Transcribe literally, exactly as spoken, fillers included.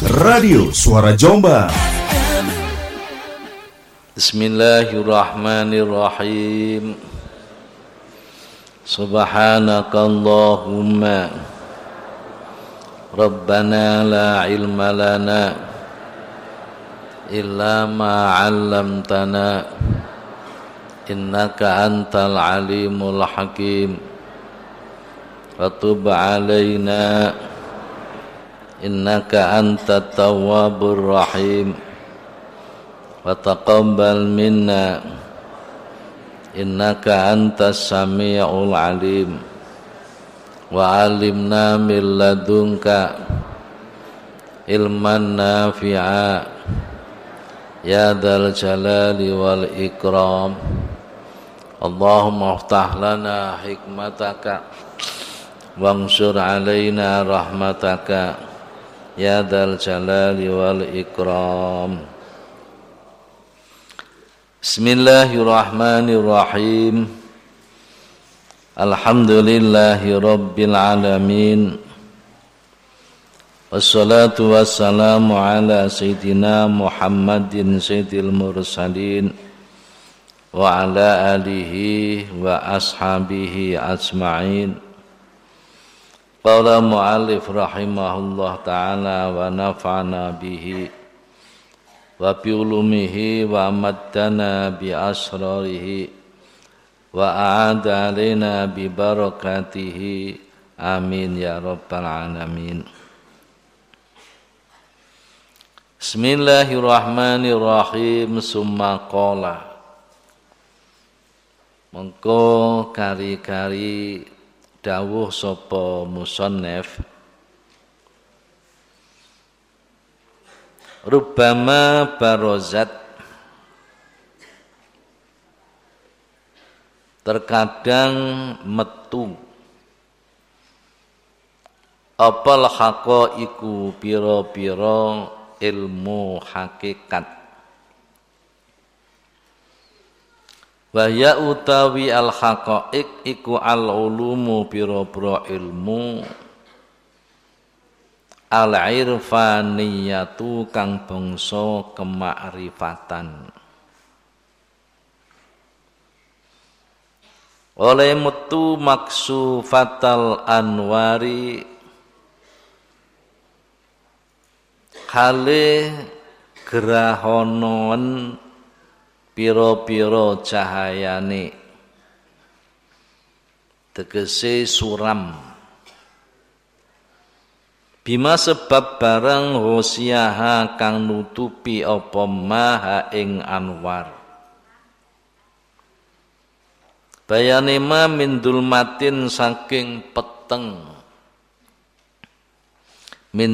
Radio Suara Jombang. Bismillahirrahmanirrahim. Subhanakallahumma Rabbana la ilma lana illa ma 'allamtana innaka antal alimul hakim. Wa tub 'alaina innaka antat tawwabur rahim. Wa taqabbal minna innaka antas sami'ul alim. Wa 'allimna min ladunka ilman nafi'a ya dzal jalali wal ikram. Allahumma iftah lana hikmataka wansur 'alaina rahmataka ya dzal jalali wal ikram. Bismillahirrahmanirrahim. Alhamdulillahi rabbil alamin. Wassalatu wassalamu ala sayyidina Muhammadin sayyidil mursalin wa ala alihi wa ashabihi ajma'in. Qala mu'allif rahimahullah ta'ala wa nafa'ana bihi wa bi ulumihi wa maddana bi asrarihi wa a'ada alaina bi barakatihi amin ya rabbal alamin. Bismillahirrahmanirrahim. Summa qala, mengko kari-kari dawuh sapa musannif, rubbama barozat, terkadang metu apal haqaiqu pira-pira ilmu hakikat. Wahya utawi al haqaiq iku al ulumu pira-pira ilmu al irfaniyatu kang bangsa kemakrifatan. Oleh metu maksufatal anwari kale grahonoen piro-piro cahayane, tegese suram, bima sebab barang hosiyaha kang nutupi apa maha ing anwar, bayane ma min dulmatin saking peteng,